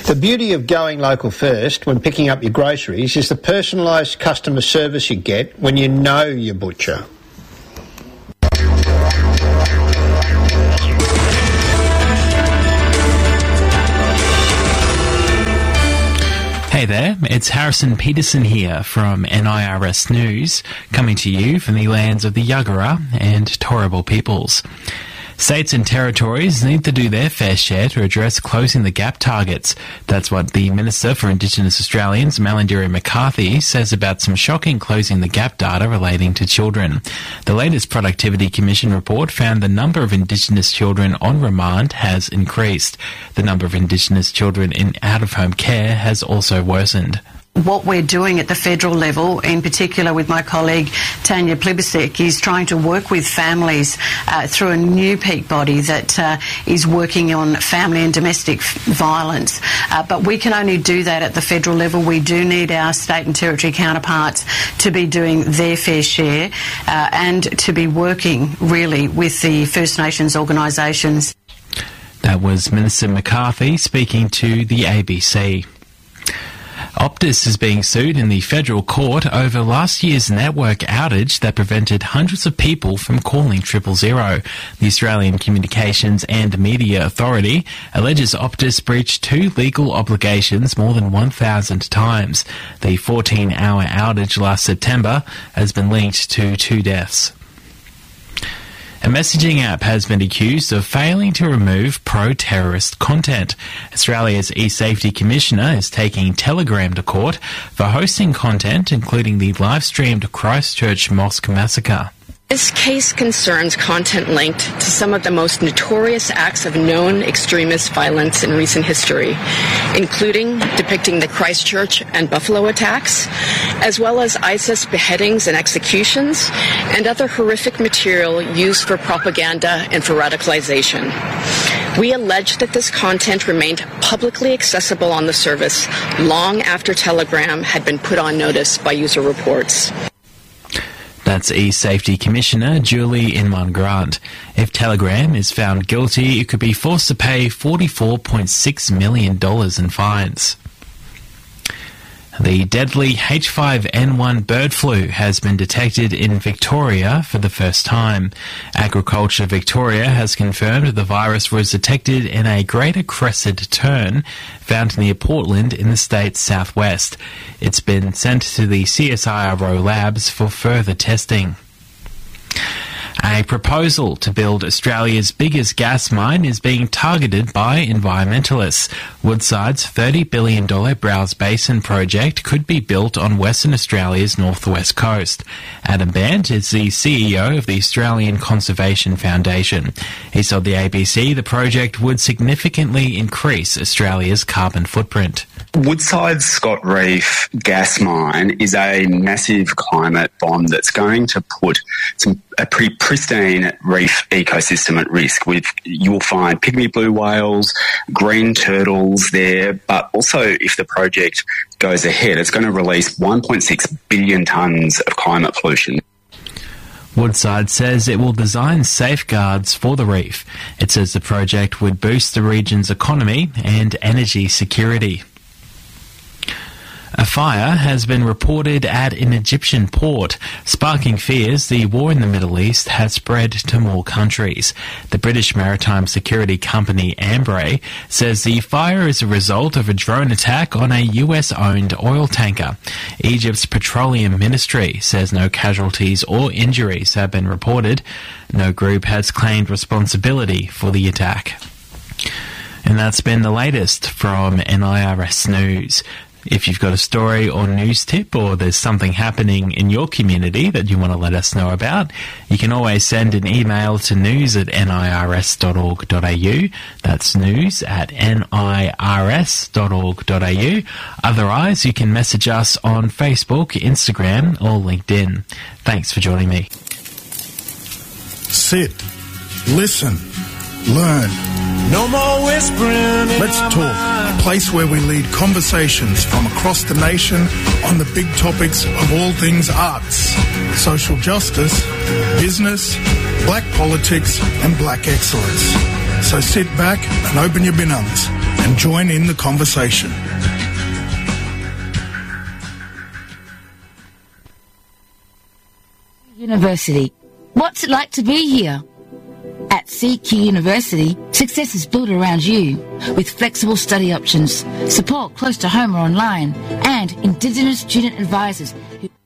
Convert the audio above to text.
The beauty of going local first when picking up your groceries is the personalised customer service you get when you know your butcher. Hey there, it's Harrison Peterson here from NIRS News, coming to you from the lands of the Yagara and Turrbal peoples. States and territories need to do their fair share to address closing the gap targets. That's what the Minister for Indigenous Australians, Malarndirri McCarthy, says about some shocking closing the gap data relating to children. The latest Productivity Commission report found the number of Indigenous children on remand has increased. The number of Indigenous children in out-of-home care has also worsened. What we're doing at the federal level, in particular with my colleague Tanya Plibersek, is trying to work with families through a new peak body that is working on family and domestic violence. But we can only do that at the federal level. We do need our state and territory counterparts to be doing their fair share and to be working really with the First Nations organisations. That was Minister McCarthy speaking to the ABC. Optus is being sued in the federal court over last year's network outage that prevented hundreds of people from calling 000. The Australian Communications and Media Authority alleges Optus breached two legal obligations more than 1,000 times. The 14-hour outage last September has been linked to 2 deaths. A messaging app has been accused of failing to remove pro-terrorist content. Australia's eSafety Commissioner is taking Telegram to court for hosting content including the live-streamed Christchurch Mosque massacre. This case concerns content linked to some of the most notorious acts of known extremist violence in recent history, including depicting the Christchurch and Buffalo attacks, as well as ISIS beheadings and executions, and other horrific material used for propaganda and for radicalization. We allege that this content remained publicly accessible on the service long after Telegram had been put on notice by user reports. That's eSafety Commissioner Julie Inman-Grant. If Telegram is found guilty, it could be forced to pay $44.6 million in fines. The deadly H5N1 bird flu has been detected in Victoria for the first time. Agriculture Victoria has confirmed the virus was detected in a greater crested tern found near Portland in the state's southwest. It's been sent to the CSIRO labs for further testing. A proposal to build Australia's biggest gas mine is being targeted by environmentalists. Woodside's $30 billion Browse Basin project could be built on Western Australia's northwest coast. Adam Bant is the CEO of the Australian Conservation Foundation. He told the ABC the project would significantly increase Australia's carbon footprint. Woodside's Scott Reef gas mine is a massive climate bomb that's going to put a pretty pristine reef ecosystem at risk. You will find pygmy blue whales, green turtles there, but also if the project goes ahead, it's going to release 1.6 billion tonnes of climate pollution. Woodside says it will design safeguards for the reef. It says the project would boost the region's economy and energy security. A fire has been reported at an Egyptian port, sparking fears the war in the Middle East has spread to more countries. The British maritime security company Ambre says the fire is a result of a drone attack on a US-owned oil tanker. Egypt's Petroleum Ministry says no casualties or injuries have been reported. No group has claimed responsibility for the attack. And that's been the latest from NIRS News. If you've got a story or news tip or there's something happening in your community that you want to let us know about, you can always send an email to news@nirs.org.au. That's news@nirs.org.au. Otherwise, you can message us on Facebook, Instagram or LinkedIn. Thanks for joining me. Sit. Listen. Learn. No more whispering. Let's talk. A place where we lead conversations from across the nation on the big topics of all things arts, social justice, business, black politics and black excellence. So sit back and open your binogs and join in the conversation. University. What's it like to be here? At CQ University, success is built around you, with flexible study options, support close to home or online, and Indigenous student advisors who